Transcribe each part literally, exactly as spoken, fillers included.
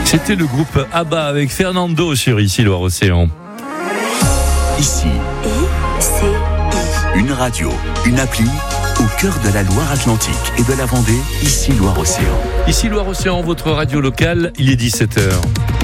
C'était le groupe ABBA avec Fernando sur Ici Loire-Océan. Ici, I C I. une radio, une appli au cœur de la Loire-Atlantique et de la Vendée. Ici Loire-Océan. Ici Loire-Océan, votre radio locale, il est dix-sept heures.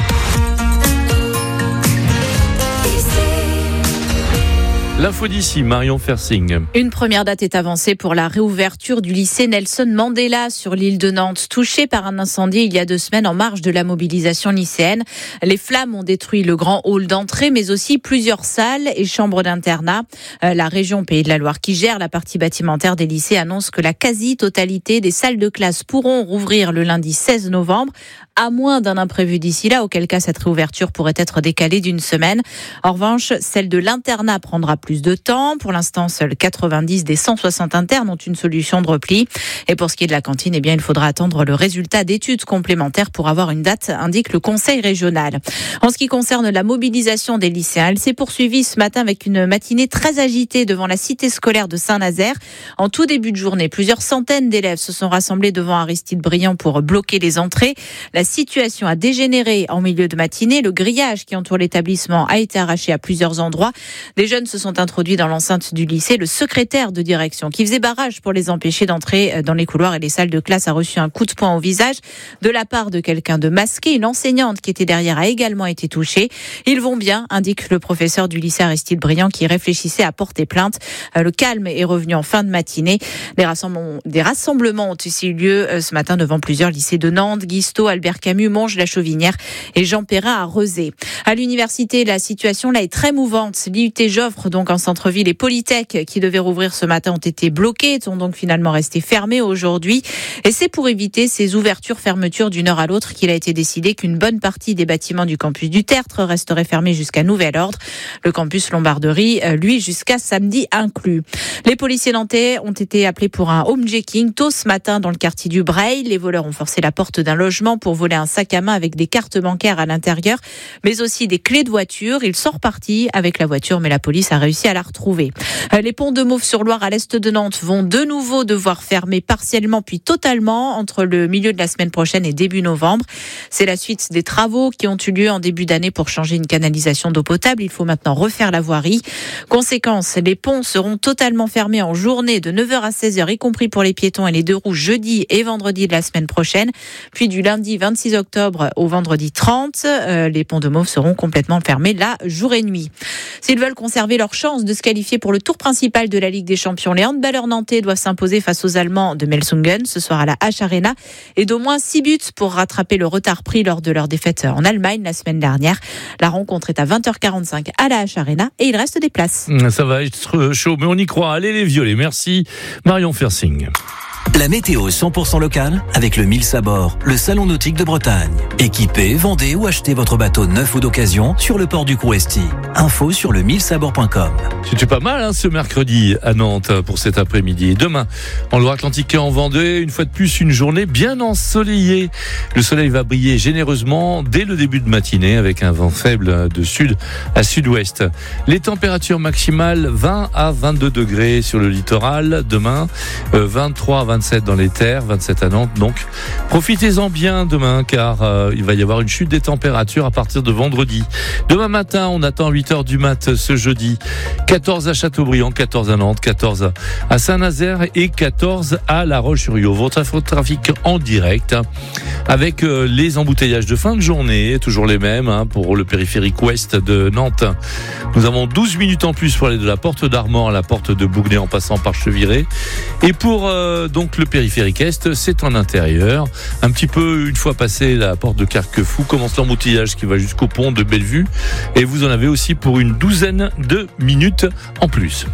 L'info d'ici, Marion Fersing. Une première date est avancée pour la réouverture du lycée Nelson Mandela sur l'île de Nantes, touché par un incendie il y a deux semaines en marge de la mobilisation lycéenne. Les flammes ont détruit le grand hall d'entrée, mais aussi plusieurs salles et chambres d'internat. La région Pays de la Loire, qui gère la partie bâtimentaire des lycées, annonce que la quasi-totalité des salles de classe pourront rouvrir le lundi seize novembre, à moins d'un imprévu d'ici là, auquel cas cette réouverture pourrait être décalée d'une semaine. En revanche, celle de l'internat prendra plus de temps. Pour l'instant, seuls quatre-vingt-dix des cent soixante internes ont une solution de repli. Et pour ce qui est de la cantine, eh bien, il faudra attendre le résultat d'études complémentaires pour avoir une date, indique le conseil régional. En ce qui concerne la mobilisation des lycéens, elle s'est poursuivie ce matin avec une matinée très agitée devant la cité scolaire de Saint-Nazaire. En tout début de journée, plusieurs centaines d'élèves se sont rassemblés devant Aristide Briand pour bloquer les entrées. La situation a dégénéré en milieu de matinée. Le grillage qui entoure l'établissement a été arraché à plusieurs endroits. Des jeunes se sont introduits dans l'enceinte du lycée. Le secrétaire de direction, qui faisait barrage pour les empêcher d'entrer dans les couloirs et les salles de classe, a reçu un coup de poing au visage de la part de quelqu'un de masqué. Une enseignante qui était derrière a également été touchée. Ils vont bien, indique le professeur du lycée Aristide Briand, qui réfléchissait à porter plainte. Le calme est revenu en fin de matinée. Des rassemblements, des rassemblements ont aussi eu lieu ce matin devant plusieurs lycées de Nantes, Guisto, Albert Camus, Monge-la-Chauvinière et Jean Perrin à Rezé. À l'université, la situation là est très mouvante. L'I U T Joffre, donc en centre-ville, et Polytech, qui devaient rouvrir ce matin, ont été bloqués, sont donc finalement restés fermés aujourd'hui. Et c'est pour éviter ces ouvertures-fermetures d'une heure à l'autre qu'il a été décidé qu'une bonne partie des bâtiments du campus du Tertre resterait fermés jusqu'à nouvel ordre. Le campus Lombarderie, lui, jusqu'à samedi inclus. Les policiers nantais ont été appelés pour un homejacking tôt ce matin dans le quartier du Breil. Les voleurs ont forcé la porte d'un logement pour voler un sac à main avec des cartes bancaires à l'intérieur, mais aussi des clés de voiture. Ils sont repartis avec la voiture, mais la police a réussi à la retrouver. Les ponts de Mauves-sur-Loire à l'est de Nantes vont de nouveau devoir fermer partiellement puis totalement entre le milieu de la semaine prochaine et début novembre. C'est la suite des travaux qui ont eu lieu en début d'année pour changer une canalisation d'eau potable. Il faut maintenant refaire la voirie. Conséquence, les ponts seront totalement fermés en journée de neuf heures à seize heures, y compris pour les piétons et les deux roues, jeudi et vendredi de la semaine prochaine. Puis du lundi vingt-six octobre au vendredi trente, euh, les ponts de Mauves seront complètement fermés là, jour et nuit. S'ils veulent conserver leur chance de se qualifier pour le tour principal de la Ligue des Champions, les handballeurs nantais doivent s'imposer face aux Allemands de Melsungen ce soir à la H Arena et d'au moins six buts pour rattraper le retard pris lors de leur défaite en Allemagne la semaine dernière. La rencontre est à vingt heures quarante-cinq à la H Arena et il reste des places. Ça va être chaud, mais on y croit. Allez les violets, merci Marion Fersing. La météo cent pour cent locale avec le Mills à bord, le salon nautique de Bretagne. Équipez, vendez ou achetez votre bateau neuf ou d'occasion sur le port du Couresti. Info sur le mills à bord point com. C'était pas mal hein, ce mercredi à Nantes pour cet après-midi. Et demain, en Loire-Atlantique et en Vendée, une fois de plus, une journée bien ensoleillée. Le soleil va briller généreusement dès le début de matinée avec un vent faible de sud à sud-ouest. Les températures maximales vingt à vingt-deux degrés sur le littoral. Demain, euh, vingt-trois à vingt-sept dans les terres, vingt-sept à Nantes. Donc, profitez-en bien demain car euh, il va y avoir une chute des températures à partir de vendredi. Demain matin, on attend huit heures du mat ce jeudi. quatorze à Châteaubriand, quatorze à Nantes, quatorze à Saint-Nazaire et quatorze à La Roche-sur-Yon. Votre trafic en direct avec euh, les embouteillages de fin de journée, toujours les mêmes hein, pour le périphérique ouest de Nantes. Nous avons douze minutes en plus pour aller de la porte d'Armand à la porte de Bougnay en passant par Cheviré. Et pour euh, donc le périphérique est, c'est en intérieur. Un petit peu, une fois passé la porte de Carquefou, commence l'embouteillage qui va jusqu'au pont de Bellevue. Et vous en avez aussi pour une douzaine de minutes en plus.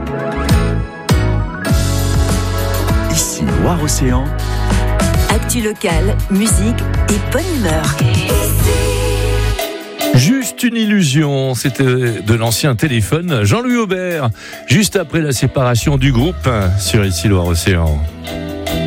Ici Loire-Océan. Actu locale, musique et bonne humeur. Juste une illusion, c'était de l'ancien téléphone Jean-Louis Aubert, juste après la séparation du groupe sur Ici Loire-Océan.